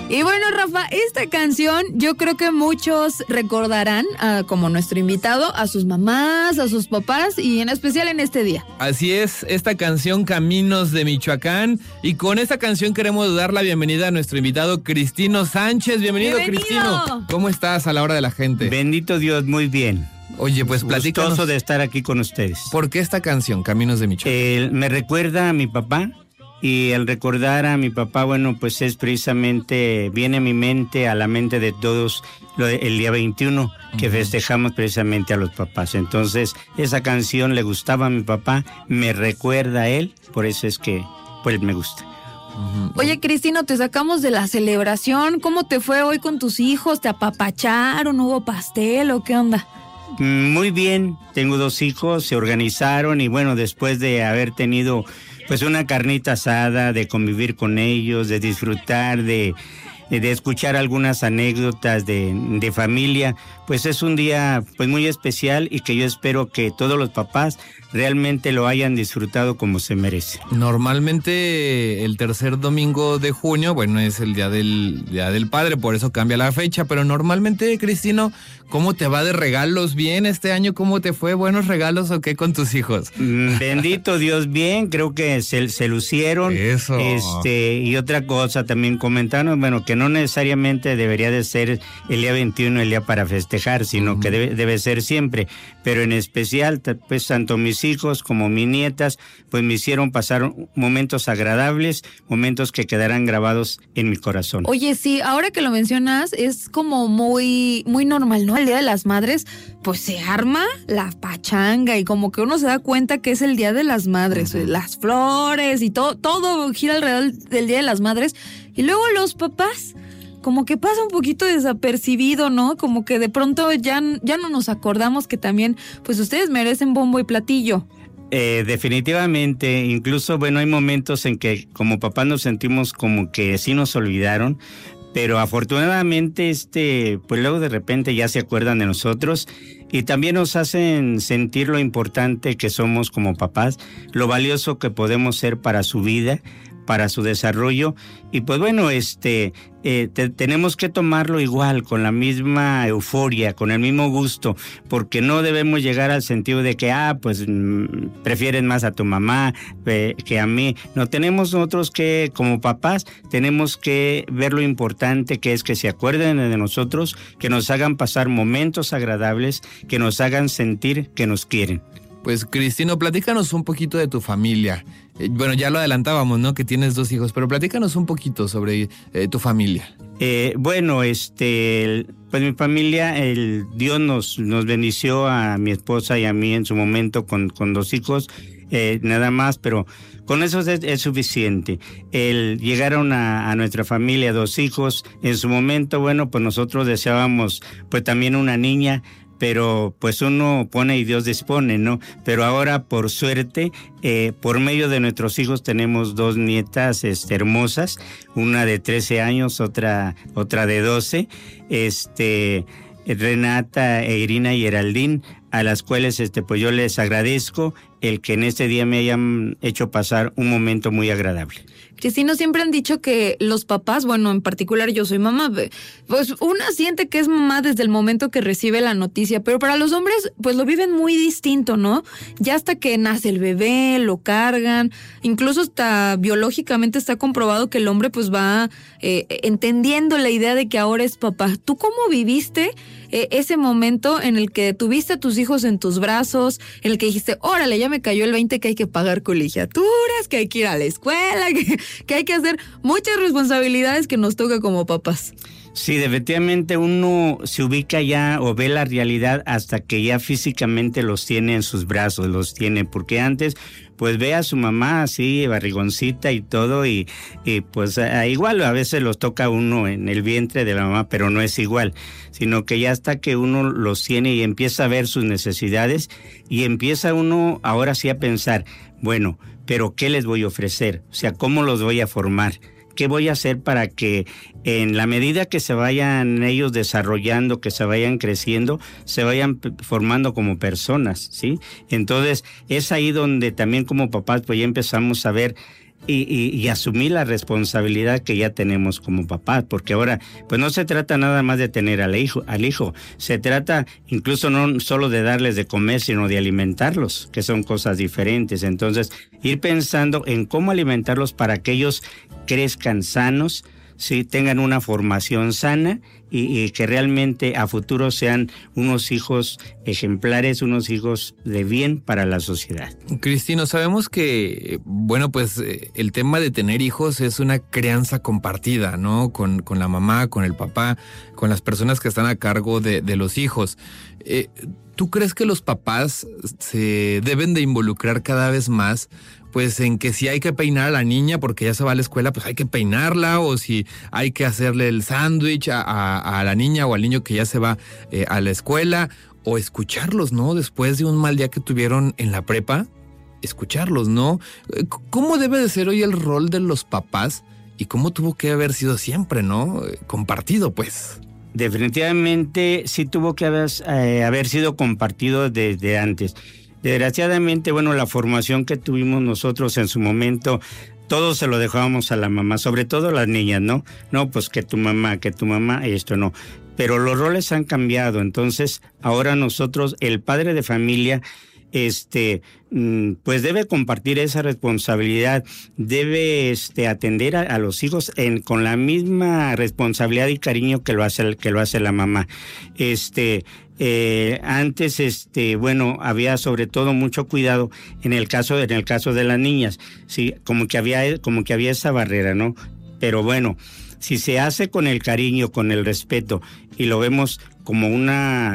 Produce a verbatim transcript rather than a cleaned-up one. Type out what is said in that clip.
Y bueno, Rafa, esta canción yo creo que muchos recordarán, uh, como nuestro invitado, a sus mamás, a sus papás y en especial en este día. Así es, esta canción Caminos de Michoacán, y con esta canción queremos dar la bienvenida a nuestro invitado Cristino Sánchez. Bienvenido, ¡Bienvenido! Cristino. ¿Cómo estás a la hora de la gente? Bendito Dios, muy bien. Oye, pues platícanos. Gustoso de estar aquí con ustedes. ¿Por qué esta canción, Caminos de Michoacán? Eh, me recuerda a mi papá. Y al recordar a mi papá, bueno, pues es precisamente, viene a mi mente, a la mente de todos, lo de, el día veintiuno, que uh-huh. festejamos precisamente a los papás. Entonces, esa canción le gustaba a mi papá, me recuerda a él, por eso es que, pues, me gusta. Uh-huh. Oye, Cristino, te sacamos de la celebración. ¿Cómo te fue hoy con tus hijos? ¿Te apapacharon? ¿Hubo pastel o qué onda? Muy bien, tengo dos hijos, se organizaron y bueno, después de haber tenido pues una carnita asada, de convivir con ellos, de disfrutar, de, de escuchar algunas anécdotas de, de familia, pues es un día pues muy especial y que yo espero que todos los papás realmente lo hayan disfrutado como se merece. Normalmente el tercer domingo de junio, bueno, es el día del día del padre, por eso cambia la fecha, pero normalmente, Cristino, ¿cómo te va de regalos? ¿Bien este año? ¿Cómo te fue? ¿Buenos regalos o qué con tus hijos? Bendito Dios, bien, creo que se, se lucieron. Eso. Este, y otra cosa también comentaron, bueno, que no necesariamente debería de ser el día veintiuno el día para festejar, sino uh-huh. que debe, debe ser siempre, pero en especial, pues tanto mis hijos como mis nietas, pues me hicieron pasar momentos agradables, momentos que quedarán grabados en mi corazón. Oye, sí, ahora que lo mencionas, es como muy, muy normal, ¿no? El Día de las Madres, pues se arma la pachanga y como que uno se da cuenta que es el Día de las Madres, uh-huh. las flores y todo, todo gira alrededor del Día de las Madres. Y luego los papás, como que pasa un poquito desapercibido, ¿no? Como que de pronto ya, ya no nos acordamos que también, pues ustedes merecen bombo y platillo. Eh, definitivamente, incluso, bueno, hay momentos en que como papás nos sentimos como que sí nos olvidaron, pero afortunadamente, este, pues luego de repente ya se acuerdan de nosotros y también nos hacen sentir lo importante que somos como papás, lo valioso que podemos ser para su vida, para su desarrollo, y pues bueno, este eh, te, tenemos que tomarlo igual, con la misma euforia, con el mismo gusto, porque no debemos llegar al sentido de que, ah, pues mm, prefieren más a tu mamá eh, que a mí. No, tenemos nosotros que, como papás, tenemos que ver lo importante que es que se acuerden de nosotros, que nos hagan pasar momentos agradables, que nos hagan sentir que nos quieren. Pues, Cristino, platícanos un poquito de tu familia. Eh, bueno, ya lo adelantábamos, ¿no? Que tienes dos hijos, pero platícanos un poquito sobre eh, tu familia. Eh, bueno, este, pues mi familia, el Dios nos, nos bendició a mi esposa y a mí en su momento con, con dos hijos, eh, nada más, pero con eso es, es suficiente. El llegaron a, a nuestra familia dos hijos, en su momento, bueno, pues nosotros deseábamos pues también una niña, pero pues uno pone y Dios dispone, ¿no? Pero ahora, por suerte, eh, por medio de nuestros hijos tenemos dos nietas este, hermosas, una de trece años, otra, otra de doce, este, Renata, e Irina y Geraldine, a las cuales este, pues yo les agradezco el que en este día me hayan hecho pasar un momento muy agradable. Cristino, siempre han dicho que los papás, bueno, en particular yo soy mamá, pues una siente que es mamá desde el momento que recibe la noticia, pero para los hombres pues lo viven muy distinto, ¿no? Ya hasta que nace el bebé, lo cargan, incluso hasta biológicamente está comprobado que el hombre pues va eh, entendiendo la idea de que ahora es papá. ¿Tú cómo viviste eh, ese momento en el que tuviste a tus hijos en tus brazos, en el que dijiste, órale, ya me cayó el veinte que hay que pagar colegiaturas, que hay que ir a la escuela, que, que hay que hacer muchas responsabilidades que nos toca como papás? Sí, definitivamente uno se ubica ya o ve la realidad hasta que ya físicamente los tiene en sus brazos, los tiene, porque antes pues ve a su mamá así, barrigoncita y todo, y, y pues a, igual a veces los toca uno en el vientre de la mamá, pero no es igual, sino que ya hasta que uno los tiene y empieza a ver sus necesidades y empieza uno ahora sí a pensar, bueno, pero ¿qué les voy a ofrecer? O sea, ¿cómo los voy a formar? ¿Qué voy a hacer para que en la medida que se vayan ellos desarrollando, que se vayan creciendo, se vayan formando como personas, ¿sí? Entonces, es ahí donde también como papás pues ya empezamos a ver Y, y, y asumir la responsabilidad que ya tenemos como papás, porque ahora pues no se trata nada más de tener al hijo, al hijo, se trata incluso no solo de darles de comer, sino de alimentarlos, que son cosas diferentes. Entonces, ir pensando en cómo alimentarlos para que ellos crezcan sanos, sí, tengan una formación sana y, y que realmente a futuro sean unos hijos ejemplares, unos hijos de bien para la sociedad. Cristino, sabemos que, bueno, pues el tema de tener hijos es una crianza compartida, ¿no? Con, con la mamá, con el papá, con las personas que están a cargo de, de los hijos. Eh, ¿Tú crees que los papás se deben de involucrar cada vez más? Pues en que si hay que peinar a la niña porque ya se va a la escuela, pues hay que peinarla, o si hay que hacerle el sándwich a, a, a la niña o al niño que ya se va eh, a la escuela, o escucharlos, ¿no? Después de un mal día que tuvieron en la prepa, escucharlos, ¿no? ¿Cómo debe de ser hoy el rol de los papás y cómo tuvo que haber sido siempre, ¿no? Compartido, pues. Definitivamente sí tuvo que haber, eh, haber sido compartido desde antes. Desgraciadamente, bueno, la formación que tuvimos nosotros en su momento, todo se lo dejábamos a la mamá, sobre todo las niñas, ¿no? No, pues que tu mamá, que tu mamá, esto no. Pero los roles han cambiado, entonces ahora nosotros, el padre de familia, este, pues debe compartir esa responsabilidad, debe este, atender a, a los hijos en, con la misma responsabilidad y cariño que lo hace, que lo hace la mamá. Este, eh, antes, este, bueno, había sobre todo mucho cuidado en el caso, en el caso de las niñas, sí, como que había, como que había esa barrera, ¿no? Pero bueno, si se hace con el cariño, con el respeto y lo vemos como una